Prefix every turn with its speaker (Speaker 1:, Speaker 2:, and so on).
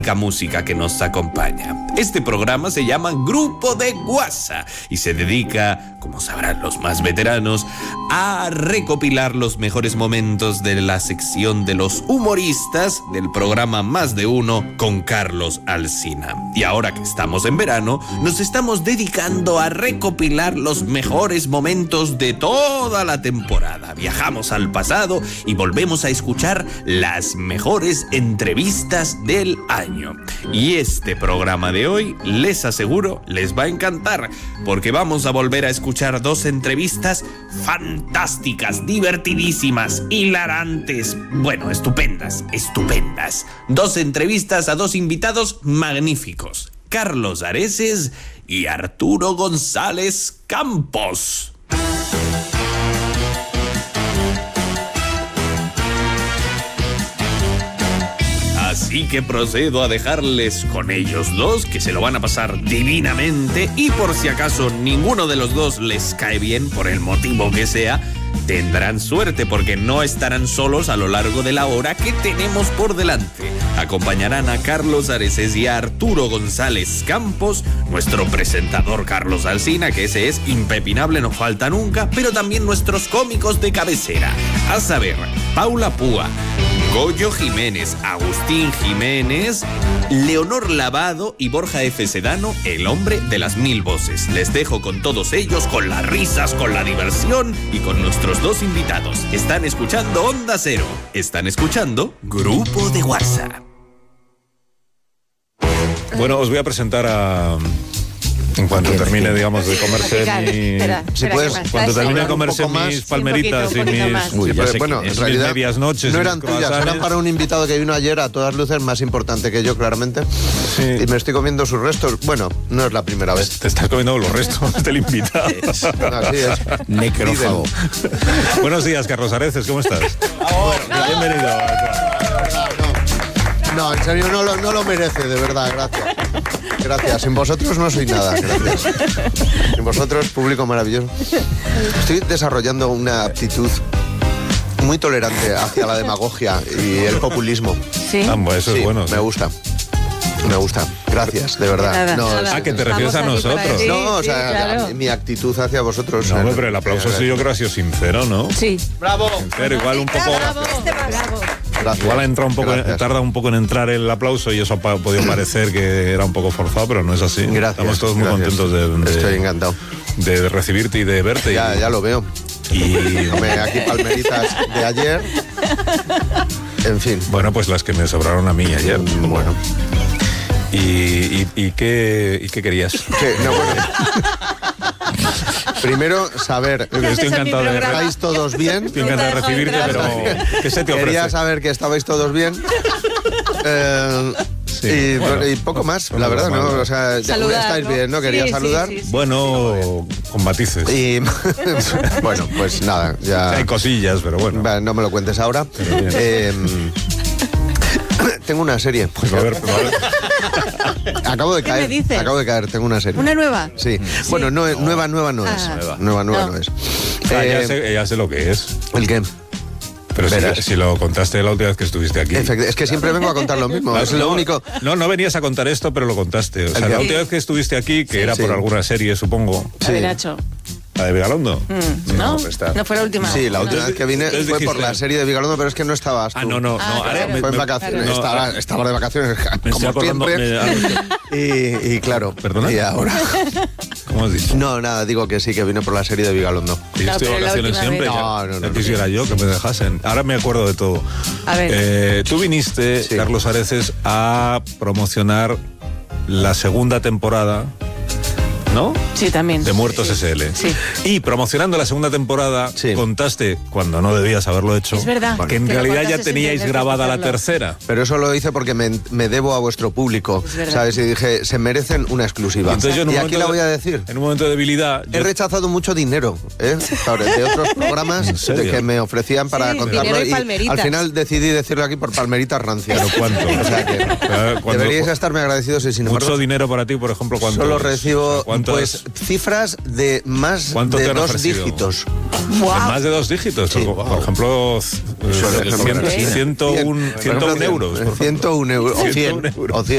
Speaker 1: música que nos acompaña. Este programa se llama Grupo de Guasa y se dedica, como sabrán los más veteranos, a recopilar los mejores momentos de la sección de los humoristas del programa Más de Uno con Carlos Alsina. Y ahora que estamos en verano, nos estamos dedicando a recopilar los mejores momentos de toda la temporada. Viajamos al pasado y volvemos a escuchar las mejores entrevistas del año. Y este programa de hoy, les aseguro, les va a encantar, porque vamos a volver a escuchar dos entrevistas fantásticas, divertidísimas, hilarantes, bueno, estupendas. Dos entrevistas a dos invitados magníficos, Carlos Areces y Arturo González Campos. Así que procedo a dejarles con ellos dos, que se lo van a pasar divinamente, y por si acaso ninguno de los dos les cae bien, por el motivo que sea, tendrán suerte porque no estarán solos a lo largo de la hora que tenemos por delante. Acompañarán a Carlos Areces y a Arturo González Campos, nuestro presentador Carlos Alsina, que ese es impepinable, no falta nunca, pero también nuestros cómicos de cabecera, a saber, Paula Púa, Goyo Jiménez, Agustín Jiménez, Leonor Lavado y Borja F. Sedano, el hombre de las 1000 voces. Les dejo con todos ellos, con las risas, con la diversión y con nuestros dos invitados. Están escuchando Onda Cero. Están escuchando Grupo de Guasa.
Speaker 2: Bueno, os voy a presentar a... En cuanto termine, digamos, de comerse cuando termine de comerse mis palmeritas y mis...
Speaker 3: Uy, pero bueno, en realidad
Speaker 2: medias noches,
Speaker 3: no eran tuyas, eran para un invitado que vino ayer, a todas luces más importante que yo, claramente. Sí. Y me estoy comiendo sus restos. Bueno, no es la primera vez.
Speaker 2: Te estás comiendo los restos del invitado.
Speaker 3: Así es.
Speaker 2: Necrófago. Buenos días, Carlos Areces, ¿cómo estás? Bueno, bienvenido.
Speaker 3: No, en serio, no lo merece, de verdad, gracias. Gracias, sin vosotros no soy nada, gracias. Sin vosotros, público maravilloso. Estoy desarrollando una aptitud muy tolerante hacia la demagogia y el populismo.
Speaker 4: ¿Sí?
Speaker 2: Eso es bueno.
Speaker 3: Me gusta. Gracias, de verdad.
Speaker 2: Nada. ¿Que te refieres a nosotros?
Speaker 3: No, o sea, claro. Mi actitud hacia vosotros.
Speaker 2: No, pero el aplauso sí, yo creo que ha sido sincero, ¿no?
Speaker 4: Sí.
Speaker 3: ¡Bravo!
Speaker 2: Sincero, igual un poco...
Speaker 4: ¡Bravo!
Speaker 3: Gracias.
Speaker 2: Igual ha entrado un poco, tarda un poco en entrar el aplauso y eso ha podido parecer que era un poco forzado, pero no es así.
Speaker 3: Gracias.
Speaker 2: Estamos todos muy contentos de...
Speaker 3: Estoy encantado.
Speaker 2: De recibirte y de verte.
Speaker 3: Ya lo veo. Y aquí palmeritas de ayer. En fin.
Speaker 2: Bueno, pues las que me sobraron a mí ayer.
Speaker 3: Bueno.
Speaker 2: ¿Y qué querías?
Speaker 3: Primero, saber.
Speaker 2: Estoy encantado de
Speaker 3: ¿Estáis todos bien?
Speaker 2: Estoy encantado de recibirte, pero ¿qué se te ofrece?
Speaker 3: Quería saber que estabais todos bien. Sí, y poco más, la verdad, ¿no? O sea,
Speaker 4: saludar,
Speaker 3: estáis bien, ¿no? Quería saludar.
Speaker 4: Sí.
Speaker 2: Bueno, con matices.
Speaker 3: Y bueno, pues nada, ya.
Speaker 2: Hay cosillas, pero bueno.
Speaker 3: No me lo cuentes ahora. Tengo una serie.
Speaker 2: Pues a ver.
Speaker 3: Acabo de caer, tengo una serie.
Speaker 4: ¿Una nueva?
Speaker 3: Sí. Bueno, nueva no es. Nueva no es.
Speaker 2: Ya sé lo que es.
Speaker 3: ¿El qué?
Speaker 2: Pero si lo contaste la última vez que estuviste aquí.
Speaker 3: Es que siempre vengo a contar lo mismo. Es lo único.
Speaker 2: No venías a contar esto, pero lo contaste. O sea, la última vez que estuviste aquí, que era por alguna serie, supongo.
Speaker 4: Sí. Nacho.
Speaker 2: ¿La de Vigalondo?
Speaker 4: No fue la última.
Speaker 3: Sí, la última vez que vine fue por la serie de Vigalondo, pero es que no estabas tú.
Speaker 2: No.
Speaker 3: Fue en vacaciones. Estaba de vacaciones, como siempre. Y claro.
Speaker 2: ¿Perdona?
Speaker 3: Y ahora.
Speaker 2: ¿Cómo has dicho?
Speaker 3: No, nada, digo que sí, que vine por la serie de Vigalondo.
Speaker 2: ¿Y yo estoy de vacaciones siempre? No. Quisiera yo que me dejasen. Ahora me acuerdo de todo.
Speaker 4: A ver.
Speaker 2: Tú viniste, sí, Carlos Areces, a promocionar la segunda temporada, ¿no?
Speaker 4: Sí, también.
Speaker 2: De Muertos SL.
Speaker 4: Sí.
Speaker 2: Y promocionando la segunda temporada, contaste, cuando no debías haberlo hecho,
Speaker 4: es verdad,
Speaker 2: que en realidad ya teníais grabada la tercera.
Speaker 3: Pero eso lo hice porque me debo a vuestro público, ¿sabes? Y dije, se merecen una exclusiva. Y aquí la voy a decir.
Speaker 2: En un momento de debilidad...
Speaker 3: He rechazado mucho dinero, de otros programas que me ofrecían para contarlo. Y al final decidí decirlo aquí por palmeritas rancias.
Speaker 2: ¿Pero cuánto?
Speaker 3: O sea que deberíais estarme agradecidos y sin embargo...
Speaker 2: Mucho dinero para ti, por ejemplo, ¿cuánto?
Speaker 3: Solo recibo... Pues cifras de más de 2 dígitos.
Speaker 4: Wow.
Speaker 2: ¿Más de 2 dígitos? Sí. Por ejemplo, 101 euros.
Speaker 3: 101 euros. O 100.